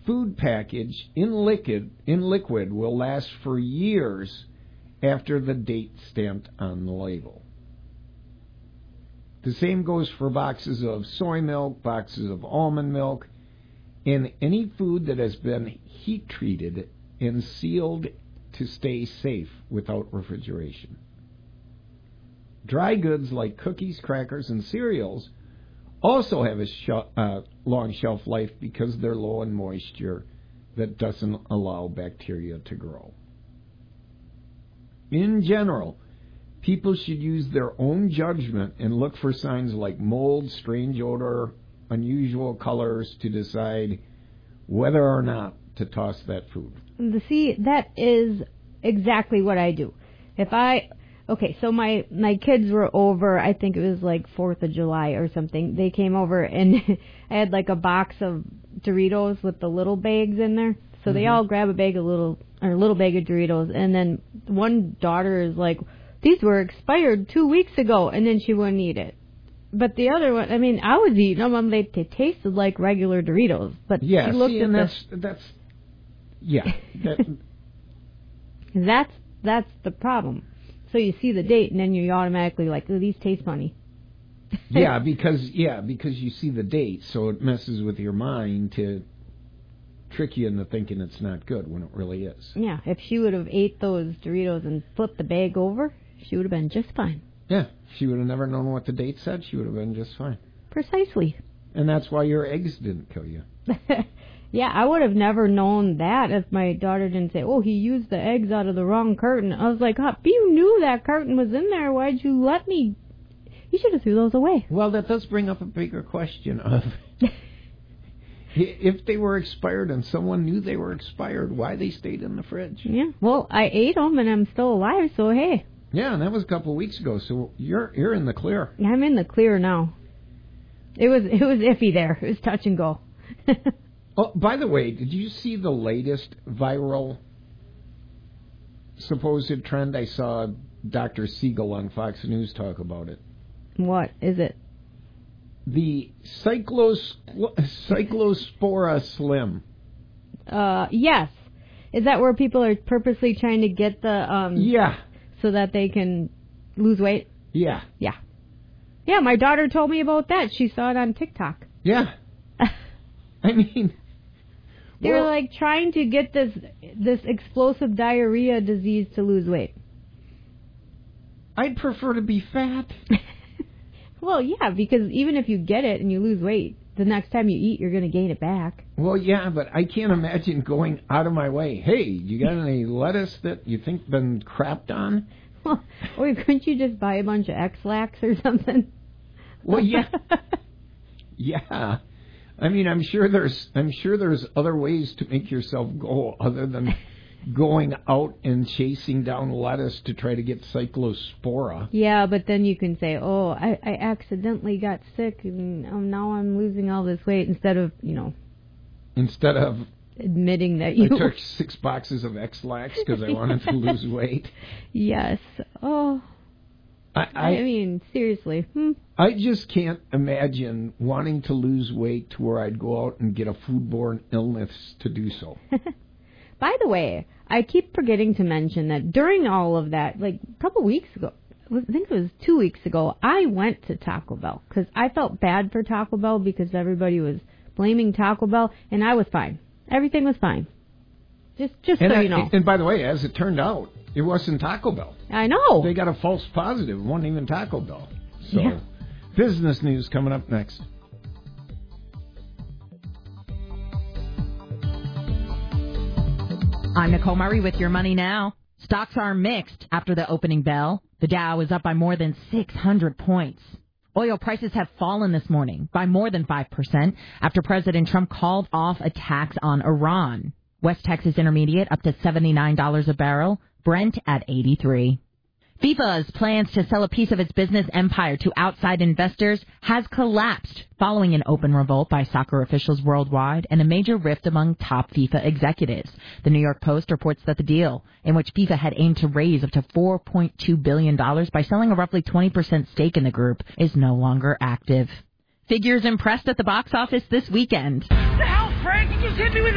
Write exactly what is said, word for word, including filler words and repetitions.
food package in liquid, in liquid will last for years after the date stamped on the label. The same goes for boxes of soy milk, boxes of almond milk, and any food that has been heat treated and sealed to stay safe without refrigeration. Dry goods like cookies, crackers, and cereals also have a sh- uh, long shelf life because they're low in moisture that doesn't allow bacteria to grow. In general, people should use their own judgment and look for signs like mold, strange odor, unusual colors to decide whether or not to toss that food. See, that is exactly what I do. If I... Okay, so my, my kids were over, I think it was like fourth of July or something. They came over and I had like a box of Doritos with the little bags in there. So mm-hmm. they all grab a bag of little, or a little bag of Doritos. And then one daughter is like, these were expired two weeks ago. And then she wouldn't eat it. But the other one, I mean, I was eating them and they, they tasted like regular Doritos. But yeah, she looked see, at and the, that's, that's, yeah. That, that's, that's the problem. So you see the date, and then you're automatically like, oh, these taste funny. yeah, because yeah, because you see the date, so it messes with your mind to trick you into thinking it's not good when it really is. Yeah, if she would have ate those Doritos and flipped the bag over, she would have been just fine. Yeah, she would have never known what the date said. She would have been just fine. Precisely. And that's why your eggs didn't kill you. Yeah, I would have never known that if my daughter didn't say, oh, he used the eggs out of the wrong carton. I was like, oh, you knew that carton was in there. Why'd you let me? You should have threw those away. Well, that does bring up a bigger question of if they were expired and someone knew they were expired, why they stayed in the fridge. Yeah, well, I ate them and I'm still alive, so hey. Yeah, and that was a couple of weeks ago, so you're you're in the clear. I'm in the clear now. It was it was iffy there. It was touch and go. Oh, by the way, did you see the latest viral supposed trend? I saw Doctor Siegel on Fox News talk about it. What is it? The cyclos- Cyclospora Slim. Uh, yes. Is that where people are purposely trying to get the... um? Yeah. So that they can lose weight? Yeah. Yeah. Yeah, my daughter told me about that. She saw it on TikTok. Yeah. I mean... They're well, like trying to get this this explosive diarrhea disease to lose weight. I'd prefer to be fat. Well, yeah, because even if you get it and you lose weight, the next time you eat, you're going to gain it back. Well, yeah, but I can't imagine going out of my way. Hey, you got any lettuce that you think been crapped on? Well, or couldn't you just buy a bunch of X-Lax or something? Well, yeah. Yeah. I mean, I'm sure there's I'm sure there's other ways to make yourself go other than going out and chasing down lettuce to try to get cyclospora. Yeah, but then you can say, oh, I, I accidentally got sick and um, now I'm losing all this weight instead of, you know. Instead of admitting that you... I took six boxes of X-Lax because I wanted to lose weight. Yes. Oh. I, I, I mean, seriously. Hmm. I just can't imagine wanting to lose weight to where I'd go out and get a foodborne illness to do so. By the way, I keep forgetting to mention that during all of that, like a couple weeks ago, I think it was two weeks ago, I went to Taco Bell because I felt bad for Taco Bell because everybody was blaming Taco Bell, and I was fine. Everything was fine. Just, just and so I, you know. And by the way, as it turned out, it wasn't Taco Bell. I know. They got a false positive. It wasn't even Taco Bell. So, yeah. Business news coming up next. I'm Nicole Murray with Your Money Now. Stocks are mixed after the opening bell. The Dow is up by more than six hundred points. Oil prices have fallen this morning by more than five percent after President Trump called off a tax on Iran. West Texas Intermediate up to seventy-nine dollars a barrel. Brent at eighty-three. FIFA's plans to sell a piece of its business empire to outside investors has collapsed following an open revolt by soccer officials worldwide and a major rift among top FIFA executives. The New York Post reports that the deal, in which FIFA had aimed to raise up to four point two billion dollars by selling a roughly twenty percent stake in the group, is no longer active. Figures impressed at the box office this weekend. What the hell, Frank? You just hit me with